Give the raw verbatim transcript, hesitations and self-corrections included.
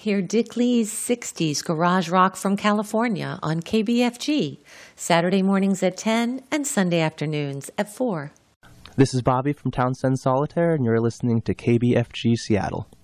Hear Dick Lee's sixties Garage Rock from California on K B F G, Saturday mornings at ten and Sunday afternoons at four. This is Bobby from Townsend Solitaire, and you're listening to K B F G Seattle.